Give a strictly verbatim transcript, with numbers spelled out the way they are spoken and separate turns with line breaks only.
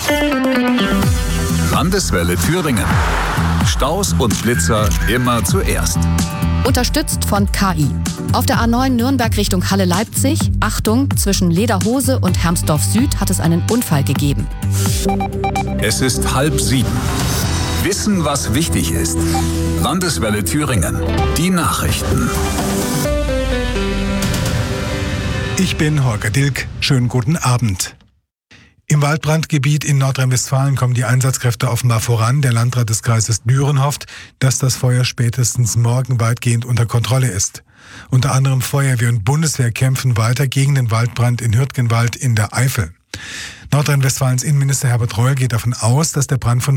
Landeswelle Thüringen. Staus und Blitzer immer zuerst.
Unterstützt von K I. Auf der A neun Nürnberg Richtung Halle-Leipzig, Achtung, zwischen Lederhose und Hermsdorf Süd hat es einen Unfall gegeben.
Es ist halb sieben. Wissen, was wichtig ist. Landeswelle Thüringen. Die Nachrichten.
Ich bin Holger Dilk. Schönen guten Abend. Im Waldbrandgebiet in Nordrhein-Westfalen kommen die Einsatzkräfte offenbar voran. Der Landrat des Kreises Düren hofft, dass das Feuer spätestens morgen weitgehend unter Kontrolle ist. Unter anderem Feuerwehr und Bundeswehr kämpfen weiter gegen den Waldbrand in Hürtgenwald in der Eifel. Nordrhein-Westfalens Innenminister Herbert Reul geht davon aus, dass der Brand von